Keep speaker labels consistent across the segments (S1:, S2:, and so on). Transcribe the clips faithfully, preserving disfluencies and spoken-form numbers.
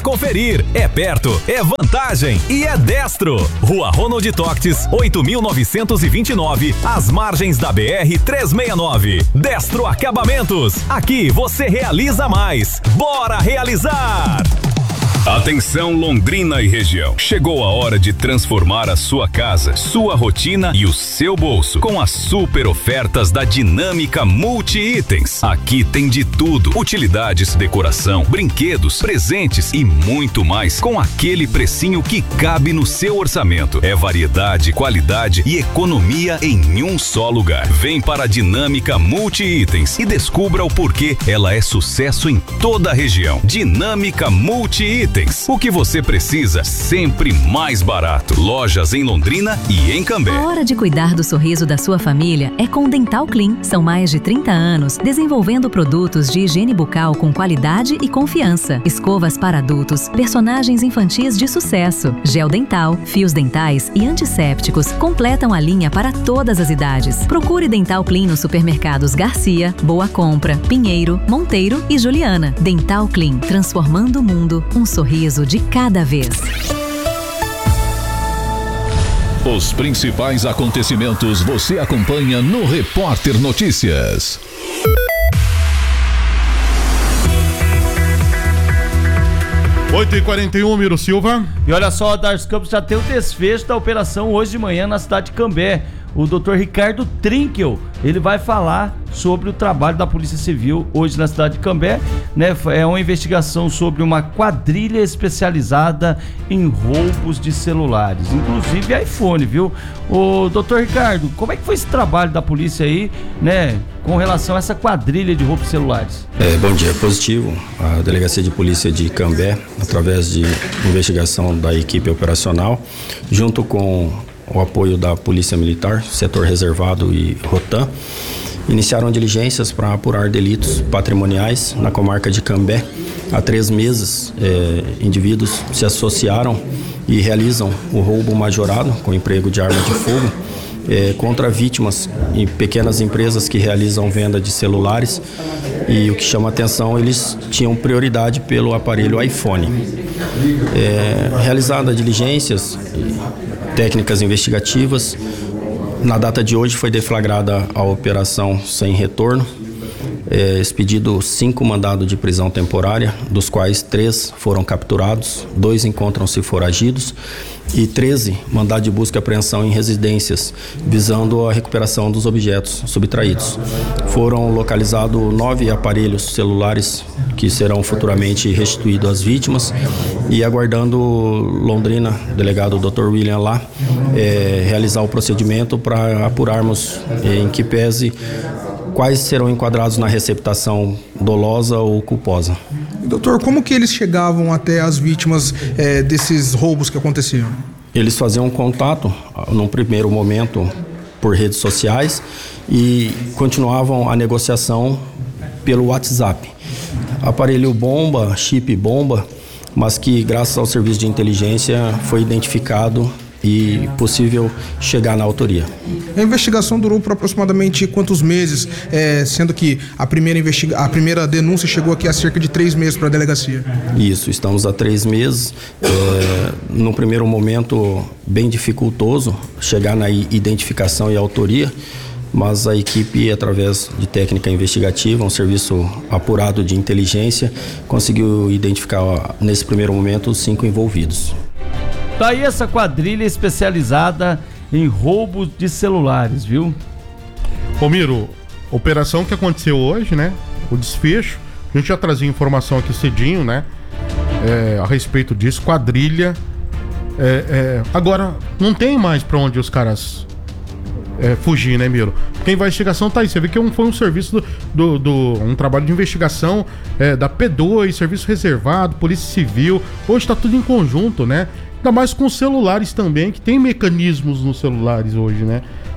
S1: Conferir, é perto, é vantagem e é Destro. Rua Ronald Toctes, oito mil novecentos e vinte e nove, às margens da B R trezentos e sessenta e nove. Destro Acabamentos, aqui você realiza mais. Bora realizar! Atenção Londrina e região, chegou a hora de transformar a sua casa, sua rotina e o seu bolso com as super ofertas da Dinâmica Multi-Itens. Aqui tem de tudo, utilidades, decoração, brinquedos, presentes e muito mais com aquele precinho que cabe no seu orçamento. É variedade, qualidade e economia em um só lugar. Vem para a Dinâmica Multi-Itens e descubra o porquê ela é sucesso em toda a região. Dinâmica Multi-Itens. O que você precisa, sempre mais barato. Lojas em Londrina e em Cambé.
S2: A hora de cuidar do sorriso da sua família é com Dental Clean. São mais de trinta anos desenvolvendo produtos de higiene bucal com qualidade e confiança. Escovas para adultos, personagens infantis de sucesso, gel dental, fios dentais e antissépticos completam a linha para todas as idades. Procure Dental Clean nos supermercados Garcia, Boa Compra, Pinheiro, Monteiro e Juliana. Dental Clean, transformando o mundo, um sorriso de cada vez.
S3: Os principais acontecimentos você acompanha no Repórter Notícias.
S4: oito e quarenta e um, Miro Silva.
S5: E olha só, Darcy Campos já tem o desfecho da operação hoje de manhã na cidade de Cambé. O doutor Ricardo Trinkel, ele vai falar sobre o trabalho da Polícia Civil hoje na cidade de Cambé, né? É uma investigação sobre uma quadrilha especializada em roubos de celulares, inclusive iPhone, viu? Ô, doutor Ricardo, como é que foi esse trabalho da polícia aí, né, com relação a essa quadrilha de roubos de celulares?
S6: É, bom dia, positivo. A Delegacia de Polícia de Cambé, através de investigação da equipe operacional, junto com o apoio da Polícia Militar, Setor Reservado e Rotan, iniciaram diligências para apurar delitos patrimoniais na comarca de Cambé. Há três meses, eh, indivíduos se associaram e realizam o roubo majorado com emprego de arma de fogo eh, contra vítimas em pequenas empresas que realizam venda de celulares. E o que chama a atenção, eles tinham prioridade pelo aparelho iPhone. Eh, realizada diligências técnicas investigativas, na data de hoje foi deflagrada a operação sem retorno, é, expedido cinco mandados de prisão temporária, dos quais três foram capturados, dois encontram-se foragidos e treze mandados de busca e apreensão em residências, visando a recuperação dos objetos subtraídos. Foram localizados nove aparelhos celulares que serão futuramente restituídos às vítimas e aguardando Londrina, delegado doutor William lá, é, realizar o procedimento para apurarmos em que pese quais serão enquadrados na receptação dolosa ou culposa.
S7: Doutor, como que eles chegavam até as vítimas é, desses roubos que aconteciam?
S6: Eles faziam contato, num primeiro momento, por redes sociais e continuavam a negociação pelo WhatsApp. Aparelho bomba, chip bomba, mas que graças ao serviço de inteligência foi identificado e possível chegar na autoria.
S7: A investigação durou por aproximadamente quantos meses, é, sendo que a primeira, investiga- a primeira denúncia chegou aqui há cerca de três meses para a delegacia?
S6: Isso, estamos há três meses. É, no primeiro momento, bem dificultoso chegar na identificação e autoria, mas a equipe, através de técnica investigativa, um serviço apurado de inteligência, conseguiu identificar, nesse primeiro momento, os cinco envolvidos.
S5: Tá aí essa quadrilha especializada em roubos de celulares, viu?
S4: Ô Miro, operação que aconteceu hoje, né? O desfecho, a gente já trazia informação aqui cedinho, né? É, a respeito disso, quadrilha. É, é, agora, não tem mais pra onde os caras é, fugir, né, Miro? Porque a investigação tá aí. Você vê que foi um serviço do, do, do um trabalho de investigação é, da P dois, Serviço Reservado, Polícia Civil. Hoje tá tudo em conjunto, né? Ainda mais com celulares também, que tem mecanismos nos celulares hoje, né?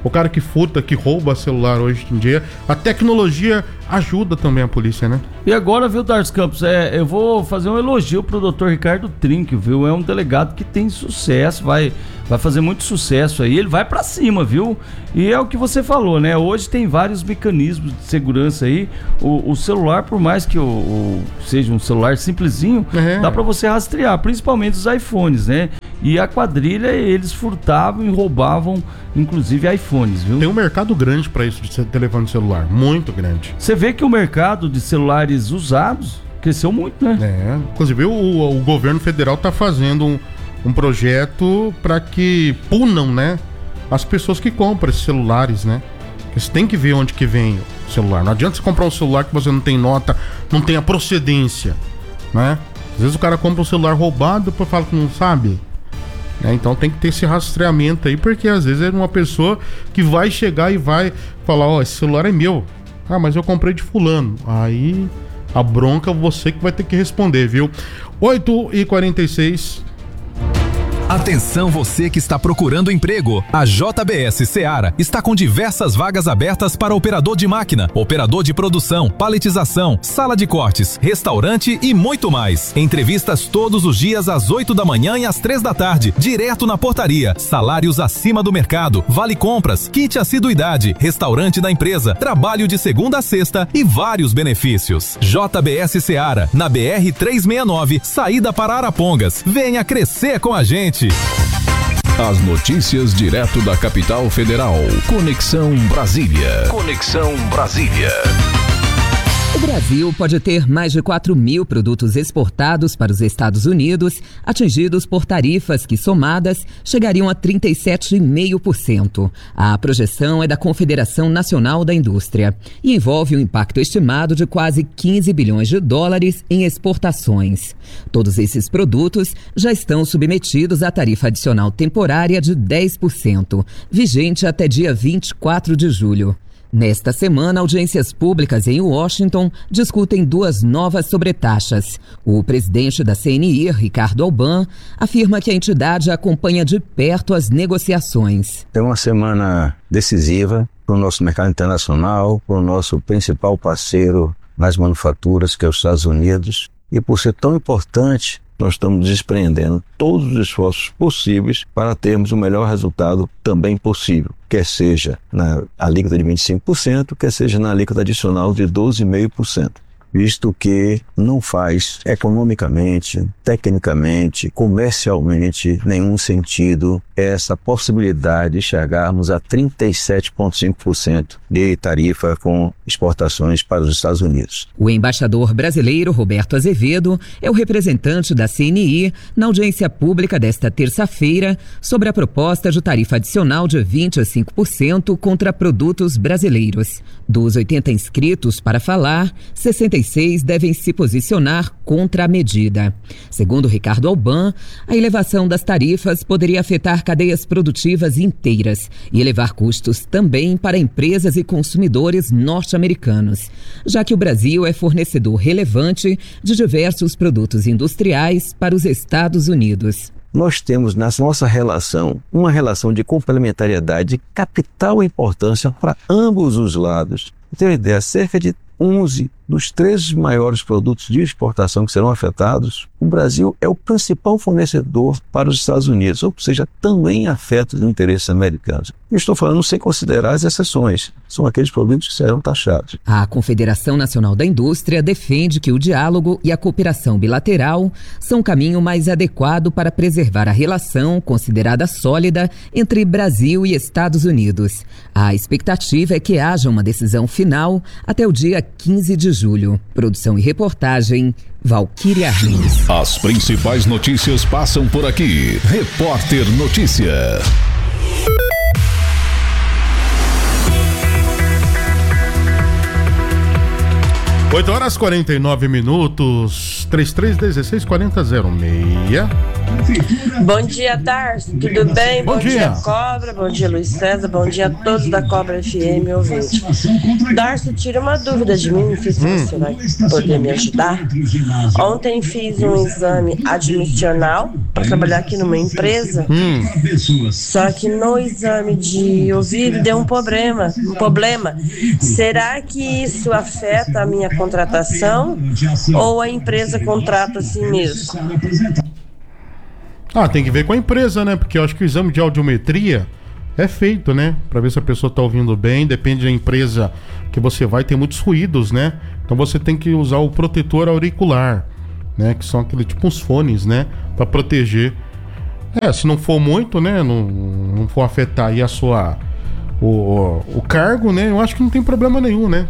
S4: o cara que furta, que rouba celular hoje em dia. A tecnologia ajuda também a polícia, né?
S5: E agora, viu, Darcy Campos, é, eu vou fazer um elogio pro doutor Ricardo Trinque, viu? É um delegado que tem sucesso, vai, vai fazer muito sucesso aí, ele vai pra cima, viu? E é o que você falou, né? Hoje tem vários mecanismos de segurança aí. O, o celular, por mais que o, o seja um celular simplesinho, é. dá pra você rastrear, principalmente os iPhones, né? E a quadrilha, eles furtavam e roubavam, inclusive, iPhones, viu?
S4: Tem um mercado grande pra isso de telefone celular, muito grande.
S5: Você vê que o mercado de celulares usados cresceu muito, né?
S4: É, inclusive o, o governo federal tá fazendo um, um projeto para que punam, né, as pessoas que compram esses celulares, né? Você tem que ver onde que vem o celular. Não adianta você comprar um celular que você não tem nota, não tem a procedência, né? Às vezes o cara compra um celular roubado e depois fala que não sabe. É, então tem que ter esse rastreamento aí, porque às vezes é uma pessoa que vai chegar e vai falar, ó, oh, esse celular é meu. Ah, mas eu comprei de fulano. Aí a bronca você que vai ter que responder, viu? oito e quarenta e seis.
S1: Atenção você que está procurando emprego. A J B S Seara está com diversas vagas abertas para operador de máquina, operador de produção, paletização, sala de cortes, restaurante e muito mais. Entrevistas todos os dias às oito da manhã e às três da tarde, direto na portaria. Salários acima do mercado, vale compras, kit assiduidade, restaurante da empresa, trabalho de segunda a sexta e vários benefícios. J B S Seara, na B R trezentos e sessenta e nove, saída para Arapongas. Venha crescer com a gente.
S3: As notícias direto da capital federal. Conexão Brasília. Conexão Brasília.
S8: O Brasil pode ter mais de quatro mil produtos exportados para os Estados Unidos, atingidos por tarifas que, somadas, chegariam a trinta e sete vírgula cinco por cento. A projeção é da Confederação Nacional da Indústria e envolve um impacto estimado de quase quinze bilhões de dólares em exportações. Todos esses produtos já estão submetidos à tarifa adicional temporária de dez por cento, vigente até dia vinte e quatro de julho. Nesta semana, audiências públicas em Washington discutem duas novas sobretaxas. O presidente da C N I, Ricardo Alban, afirma que a entidade acompanha de perto as negociações.
S9: É uma semana decisiva para o nosso mercado internacional, para o nosso principal parceiro nas manufaturas, que é os Estados Unidos. E por ser tão importante, nós estamos desprendendo todos os esforços possíveis para termos o melhor resultado também possível, quer seja na alíquota de vinte e cinco por cento, quer seja na alíquota adicional de doze vírgula cinco por cento. Visto que não faz economicamente, tecnicamente, comercialmente nenhum sentido essa possibilidade de chegarmos a trinta e sete vírgula cinco por cento de tarifa com exportações para os Estados Unidos.
S8: O embaixador brasileiro Roberto Azevedo é o representante da C N I na audiência pública desta terça-feira sobre a proposta de tarifa adicional de vinte a cinco por cento contra produtos brasileiros. Dos oitenta inscritos para falar, sessenta e seis devem se posicionar contra a medida. Segundo Ricardo Alban, a elevação das tarifas poderia afetar cadeias produtivas inteiras e elevar custos também para empresas e consumidores norte-americanos, já que o Brasil é fornecedor relevante de diversos produtos industriais para os Estados Unidos.
S9: Nós temos na nossa relação uma relação de complementariedade de capital importância para ambos os lados. Tem uma ideia, cerca de onze dos treze maiores produtos de exportação que serão afetados, o Brasil é o principal fornecedor para os Estados Unidos, ou seja, também afeta os interesses americanos. Eu estou falando sem considerar as exceções, são aqueles produtos que serão taxados.
S8: A Confederação Nacional da Indústria defende que o diálogo e a cooperação bilateral são o caminho mais adequado para preservar a relação considerada sólida entre Brasil e Estados Unidos. A expectativa é que haja uma decisão final até o dia quinze de julho. Produção e reportagem, Valquíria Rins.
S3: As principais notícias passam por aqui. Repórter Notícia.
S4: oito horas e quarenta e nove minutos, trinta e três, dezesseis, quarenta, zero seis.
S10: Bom dia, Darcio. Tudo bem?
S4: Bom
S10: Bom,
S4: dia.
S10: dia, Cobra. Bom dia, Luiz César. Bom dia a todos da Cobra F M ouvinte. Darcio, tira uma dúvida de mim, não sei se
S4: Hum.
S10: você vai poder me ajudar. Ontem fiz um exame admissional para trabalhar aqui numa empresa.
S4: Hum.
S10: Só que no exame de ouvido deu um problema, um problema. Será que isso afeta a minha contratação ou a empresa contrata assim mesmo?
S4: Ah, tem que ver com a empresa, né? Porque eu acho que o exame de audiometria é feito, né? Pra ver se a pessoa tá ouvindo bem. Depende da empresa que você vai, tem muitos ruídos, né? Então você tem que usar o protetor auricular, né? Que são aquele tipo uns fones, né? Pra proteger. É, se não for muito, né? Não, não for afetar aí a sua... O, o cargo, né? Eu acho que não tem problema nenhum, né?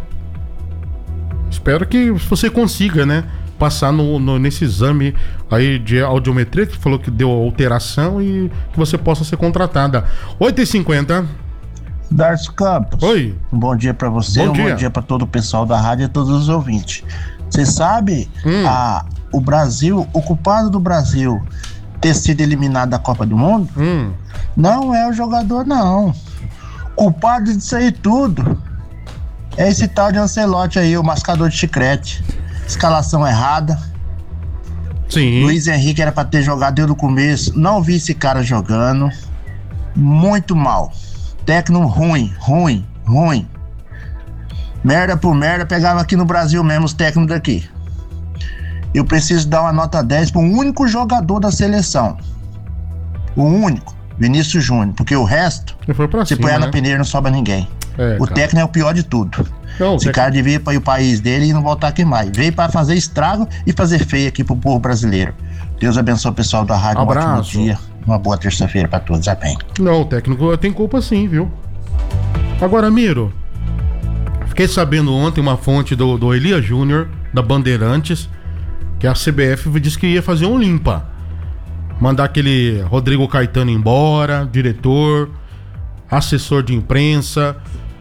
S4: Espero que você consiga, né? Passar no, no, nesse exame aí de audiometria, que falou que deu alteração e que você possa ser contratada. oito e cinquenta.
S11: Darcio Campos.
S4: Oi.
S11: Um bom dia pra você,
S4: Bom
S11: um
S4: dia.
S11: bom dia pra todo o pessoal da rádio e todos os ouvintes. Você sabe,
S4: Hum.
S11: a, o Brasil, o culpado do Brasil ter sido eliminado da Copa do Mundo,
S4: Hum.
S11: não é o jogador, não. Culpado disso aí tudo é esse tal de Ancelotti aí, o mascador de chiclete. Escalação errada.
S4: Sim.
S11: Luiz Henrique era pra ter jogado desde o começo. Não vi esse cara jogando. Muito mal. Técnico ruim, ruim, ruim. Merda por merda, pegava aqui no Brasil mesmo os técnicos daqui. Eu preciso dar uma nota dez para um único jogador da seleção. O único, Vinícius Júnior. Porque o resto,
S4: Ele foi pra
S11: se
S4: cima,
S11: põe na
S4: né?
S11: peneira não sobra ninguém.
S4: É,
S11: o
S4: cara.
S11: técnico é o pior de tudo.
S4: Não,
S11: Esse
S4: técnico-
S11: cara devia ir para o país dele e não voltar aqui mais. Veio para fazer estrago e fazer feio aqui pro povo brasileiro. Deus abençoe o pessoal da rádio. Um
S4: Abraço.
S11: ótimo dia. Uma boa terça-feira para todos. Amém.
S4: Não, o técnico tem culpa sim, viu? Agora, Miro, fiquei sabendo ontem uma fonte do, do Elias Júnior, da Bandeirantes, que a C B F disse que ia fazer um limpa. Mandar aquele Rodrigo Caetano embora, diretor, assessor de imprensa,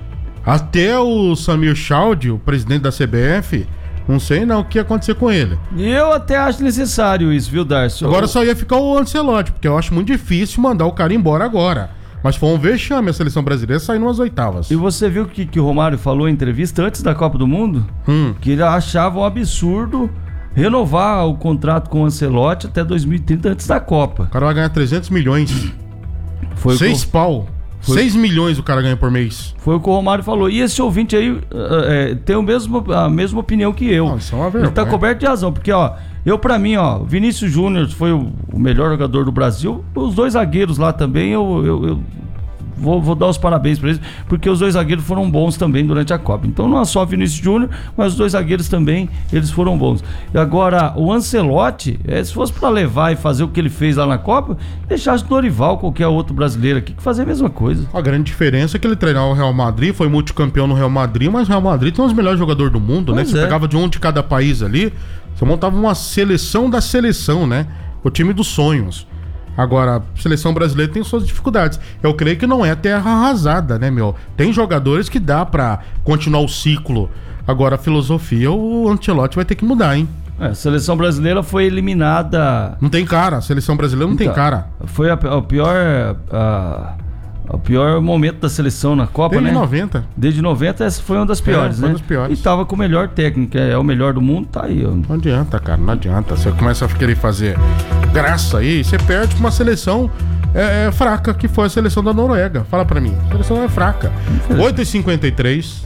S4: até o Samir Chaldi, o presidente da C B F, não sei não o que ia acontecer com ele.
S5: E eu até acho necessário isso, viu, Darcio?
S4: Agora só ia ficar o Ancelotti, porque eu acho muito difícil mandar o cara embora agora. Mas foi um vexame a seleção brasileira sair nas oitavas.
S5: E você viu o que, que o Romário falou em entrevista antes da Copa do Mundo?
S4: Hum.
S5: Que ele achava um absurdo renovar o contrato com o Ancelotti até dois mil e trinta antes da Copa.
S4: O cara vai ganhar trezentos milhões.
S5: Foi
S4: Seis
S5: o que,
S4: pau.
S5: Foi-
S4: Seis milhões o cara ganha por mês.
S5: foi o que o Romário falou. E esse ouvinte aí eh, eh, tem o mesmo, a mesma opinião que eu.
S4: Não, isso é uma
S5: Ele
S4: vergonha.
S5: tá coberto de razão, porque ó, eu pra mim, ó, o Vinícius Júnior foi o, o melhor jogador do Brasil. Os dois zagueiros lá também, eu, eu, eu vou, vou dar os parabéns pra eles, porque os dois zagueiros foram bons também durante a Copa. Então não é só o Vinícius Júnior, mas os dois zagueiros também, eles foram bons. E agora, o Ancelotti, eh, se fosse pra levar e fazer o que ele fez lá na Copa, deixasse o Dorival, qualquer outro brasileiro aqui, que fazer a mesma coisa.
S4: A grande diferença é que ele treinou o Real Madrid, foi multicampeão no Real Madrid, mas o Real Madrid tem um dos melhores jogadores do mundo, né?
S5: Pois
S4: Você
S5: é.
S4: pegava de um de cada país ali, você montava uma seleção da seleção, né? O time dos sonhos. Agora, a seleção brasileira tem suas dificuldades. Eu creio que não é terra arrasada, né, meu? Tem jogadores que dá pra continuar o ciclo. Agora, a filosofia, o Ancelotti vai ter que mudar, hein?
S5: É, a seleção brasileira foi eliminada.
S4: Não tem cara, a seleção brasileira não tem
S5: Então,
S4: cara.
S5: Foi a, a pior. A, o pior momento da seleção na Copa,
S4: Desde
S5: né?
S4: noventa.
S5: Desde noventa, essa foi uma das piores,
S4: foi
S5: né?
S4: uma das piores.
S5: E tava com o melhor técnico, é, é o melhor do mundo, tá aí, ó.
S4: Não adianta, cara, não adianta. Você começa a querer fazer graça aí, você perde pra uma seleção é, é, fraca, que foi a seleção da Noruega. Fala pra mim, a seleção é fraca. oito e cinquenta e três.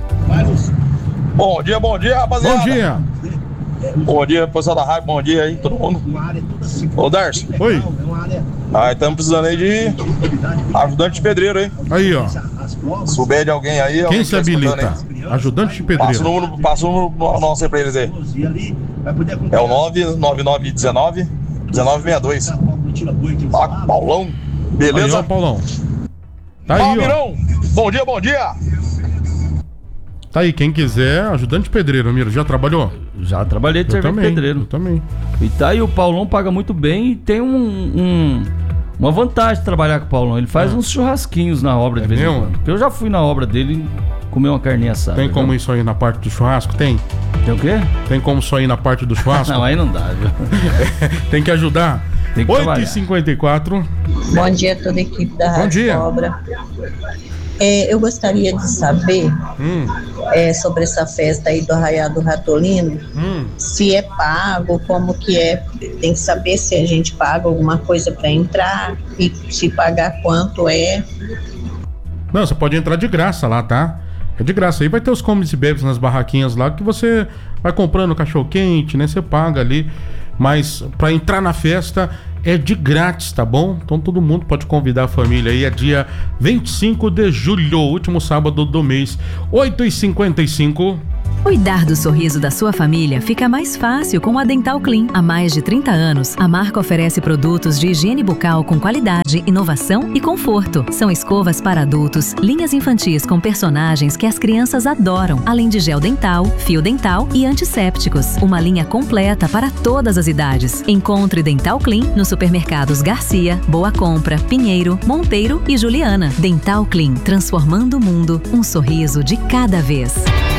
S12: Bom dia, bom dia, rapaziada.
S4: Bom dia.
S12: Bom dia, pessoal da rádio, bom dia aí, todo mundo. Ô, Darcio.
S4: Oi.
S12: Aí, estamos precisando aí de ajudante de pedreiro aí.
S4: Aí, ó.
S12: Souber de alguém aí.
S4: Quem
S12: alguém
S4: se
S12: tá escutando
S4: habilita?
S12: aí.
S4: Ajudante de
S12: Passa o
S4: pedreiro.
S12: número, passa o número nosso aí pra eles aí. É o nove nove nove um nove um nove seis dois. Ah, Paulão.
S4: Aí,
S12: Beleza?
S4: ó, Paulão. Tá
S12: Fala,
S4: aí, ó.
S12: Mirão. Bom dia, bom dia.
S4: Tá aí, quem quiser, ajudante de pedreiro, Miro, já trabalhou?
S5: Já trabalhei de
S4: Eu
S5: serviço
S4: também,
S5: pedreiro.
S4: eu também.
S5: E tá aí, o Paulão paga muito bem e tem um, um- uma vantagem de trabalhar com o Paulão. Ele faz uns churrasquinhos na obra
S4: É
S5: de vez em
S4: mesmo?
S5: quando. Porque eu já fui na obra dele comer uma carninha assada.
S4: Tem como
S5: viu?
S4: isso aí na parte do churrasco? Tem?
S5: Tem o quê?
S4: Tem como isso aí na parte do churrasco?
S5: Não, aí não dá, viu?
S4: Tem que ajudar.
S5: Tem que
S4: oito e cinquenta e quatro.
S13: Bom dia a toda a equipe da Rádio
S4: Bom dia.
S13: Cobra. É, eu gostaria de saber
S4: hum.
S13: é, sobre essa festa aí do Arraial do Ratolino,
S4: hum.
S13: se é pago, como que é, tem que saber se a gente paga alguma coisa para entrar e se pagar quanto é.
S4: Não, você pode entrar de graça lá, tá? É de graça. Aí vai ter os comes e bebes nas barraquinhas lá que você vai comprando cachorro-quente, né? Você paga ali. Mas pra entrar na festa é de grátis, tá bom? Então todo mundo pode convidar a família aí. É dia vinte e cinco de julho, último sábado do mês, oito e cinquenta e cinco.
S2: Cuidar do sorriso da sua família fica mais fácil com a Dental Clean. Há mais de trinta anos, a marca oferece produtos de higiene bucal com qualidade, inovação e conforto. São escovas para adultos, linhas infantis com personagens que as crianças adoram, além de gel dental, fio dental e antissépticos. Uma linha completa para todas as idades. Encontre Dental Clean nos supermercados Garcia, Boa Compra, Pinheiro, Monteiro e Juliana. Dental Clean, transformando o mundo, um sorriso de cada vez.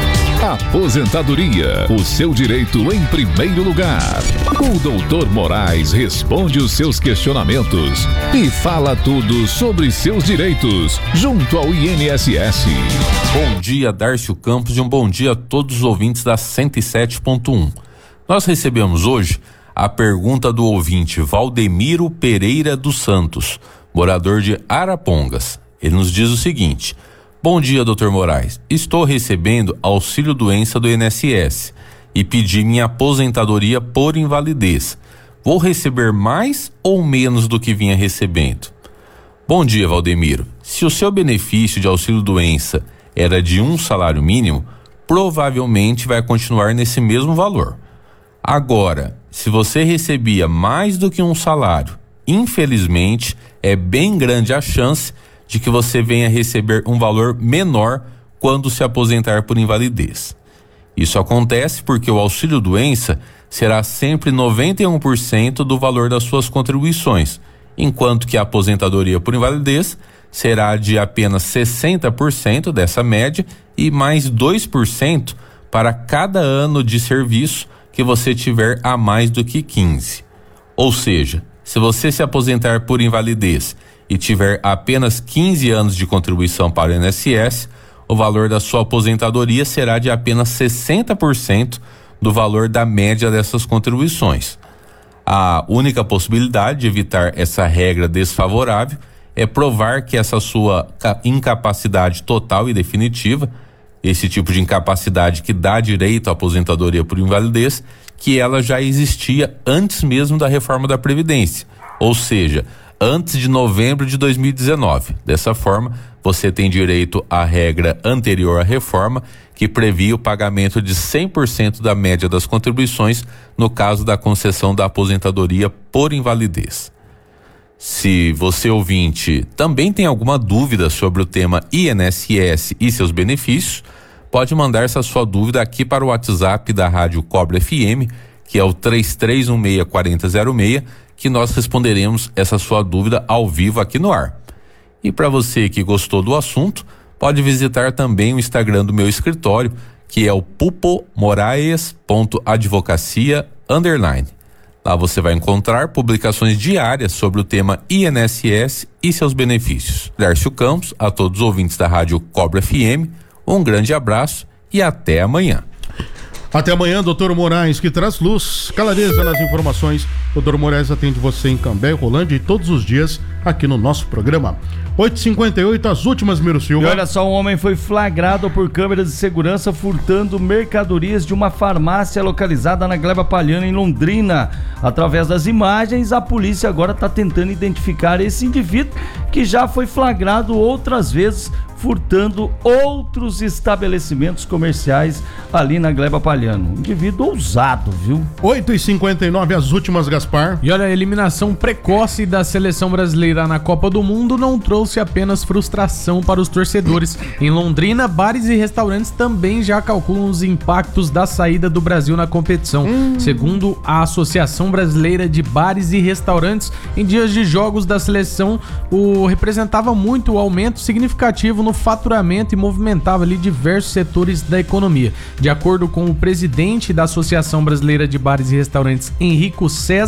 S3: Aposentadoria, o seu direito em primeiro lugar. O doutor Moraes responde os seus questionamentos e fala tudo sobre seus direitos junto ao I N S S.
S14: Bom dia, Dárcio Campos, e um bom dia a todos os ouvintes da cento e sete ponto um. Nós recebemos hoje a pergunta do ouvinte Valdemiro Pereira dos Santos, morador de Arapongas. Ele nos diz o seguinte: bom dia, doutor Moraes. Estou recebendo auxílio-doença do I N S S e pedi minha aposentadoria por invalidez. Vou receber mais ou menos do que vinha recebendo? Bom dia, Valdemiro. Se o seu benefício de auxílio-doença era de um salário mínimo, provavelmente vai continuar nesse mesmo valor. Agora, se você recebia mais do que um salário, infelizmente, é bem grande a chance de que você venha receber um valor menor quando se aposentar por invalidez. Isso acontece porque o auxílio-doença será sempre noventa e um por cento do valor das suas contribuições, enquanto que a aposentadoria por invalidez será de apenas sessenta por cento dessa média e mais dois por cento para cada ano de serviço que você tiver a mais do que quinze. Ou seja, se você se aposentar por invalidez e tiver apenas quinze anos de contribuição para o I N S S, o valor da sua aposentadoria será de apenas sessenta por cento do valor da média dessas contribuições. A única possibilidade de evitar essa regra desfavorável é provar que essa sua incapacidade total e definitiva, esse tipo de incapacidade que dá direito à aposentadoria por invalidez, que ela já existia antes mesmo da reforma da Previdência, ou seja, antes de novembro de dois mil e dezenove. Dessa forma, você tem direito à regra anterior à reforma, que previa o pagamento de cem por cento da média das contribuições no caso da concessão da aposentadoria por invalidez. Se você, ouvinte, também tem alguma dúvida sobre o tema I N S S e seus benefícios, pode mandar essa sua dúvida aqui para o WhatsApp da Rádio Cobra F M, que é o três três um seis, quatro zero zero seis, que nós responderemos essa sua dúvida ao vivo aqui no ar. E para você que gostou do assunto, pode visitar também o Instagram do meu escritório, que é o pupomoraes.advocacia underline. Lá você vai encontrar publicações diárias sobre o tema I N S S e seus benefícios. Dárcio Campos, a todos os ouvintes da Rádio Cobra F M, um grande abraço e até amanhã.
S4: Até amanhã, doutor Moraes, que traz luz, clareza nas informações. doutor Moraes atende você em Cambé, Rolândia e todos os dias aqui no nosso programa. oito e cinquenta e oito, as últimas, Miro Silva.
S5: E olha só, um homem foi flagrado por câmeras de segurança furtando mercadorias de uma farmácia localizada na Gleba Palhano, em Londrina. Através das imagens, a polícia agora está tentando identificar esse indivíduo que já foi flagrado outras vezes furtando outros estabelecimentos comerciais ali na Gleba Palhano. Indivíduo ousado, viu?
S4: oito e cinquenta e nove, as últimas, Gaspar.
S15: E olha, a eliminação precoce da seleção brasileira na Copa do Mundo não trouxe apenas frustração para os torcedores. Em Londrina, bares e restaurantes também já calculam os impactos da saída do Brasil na competição. Hum. Segundo a Associação Brasileira de Bares e Restaurantes, em dias de jogos da seleção, o representava muito o aumento significativo no faturamento e movimentava ali diversos setores da economia. De acordo com o presidente da Associação Brasileira de Bares e Restaurantes, Henrico César,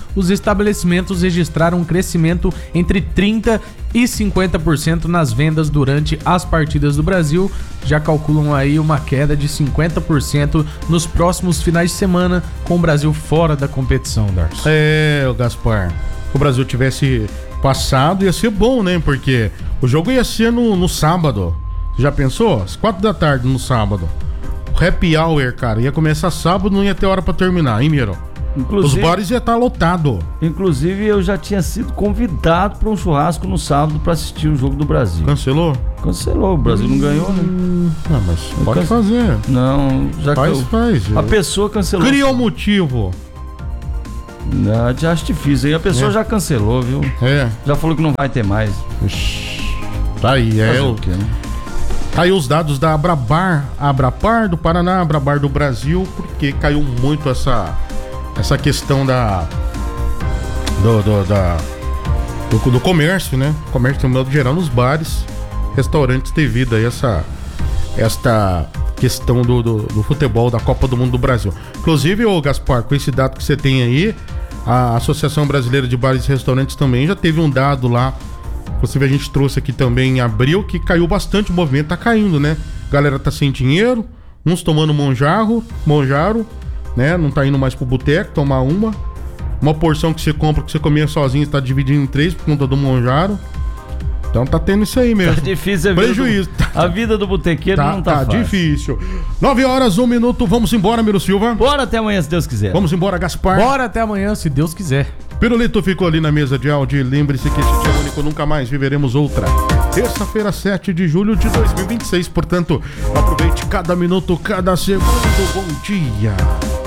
S15: os estabelecimentos registraram um crescimento entre trinta por cento e cinquenta por cento nas vendas durante as partidas do Brasil. Já calculam aí uma queda de cinquenta por cento nos próximos finais de semana, com o Brasil fora da competição, Darcy.
S4: É, o Gaspar, se o Brasil tivesse passado, ia ser bom, né? Porque o jogo ia ser no, no sábado. Você já pensou? Às quatro da tarde no sábado. O happy hour, cara, ia começar sábado, não ia ter hora pra terminar, hein, Miro? Os bares iam estar lotados.
S5: Inclusive, eu já tinha sido convidado para um churrasco no sábado para assistir o jogo do Brasil.
S4: Cancelou?
S5: Cancelou, o Brasil hum, não ganhou, né?
S4: Ah, mas pode can... fazer.
S5: Não, já
S4: faz,
S5: que eu...
S4: faz.
S5: A pessoa cancelou.
S4: Criou motivo.
S5: Não, já acho difícil, hein? A pessoa é. já cancelou, viu?
S4: É.
S5: Já falou que não vai ter mais.
S4: Ixi. Tá aí, é o quê, né? Tá aí os dados da Abrabar, Abrapar do Paraná, Abrabar do Brasil, porque caiu muito essa... Essa questão da do, do, da, do, do comércio, né? Comércio, de modo geral, nos bares, restaurantes, devido a essa, esta questão do, do, do futebol da Copa do Mundo do Brasil. Inclusive, ô Gaspar, com esse dado que você tem aí, a Associação Brasileira de Bares e Restaurantes também já teve um dado lá, inclusive a gente trouxe aqui também em abril, que caiu bastante o movimento, tá caindo, né? A galera tá sem dinheiro, uns tomando monjarro, monjaro, né? Não tá indo mais pro boteco tomar uma. Uma porção que você compra, que você comia sozinho, está dividindo em três por conta do monjaro. Então tá tendo isso aí mesmo.
S5: Tá difícil a vida
S4: Prejuízo.
S5: Do, a vida do botequeiro
S4: tá,
S5: não tá,
S4: tá
S5: fácil.
S4: difícil. Nove horas, um minuto. Vamos embora, Miro Silva.
S5: Bora até amanhã, se Deus quiser.
S4: Vamos embora, Gaspar.
S15: Bora até amanhã, se Deus quiser.
S4: Pirulito ficou ali na mesa de áudio. Lembre-se que este é único, nunca mais viveremos outra. Terça-feira, sete de julho de dois mil e vinte e seis. Portanto, aproveite cada minuto, cada segundo. Bom dia.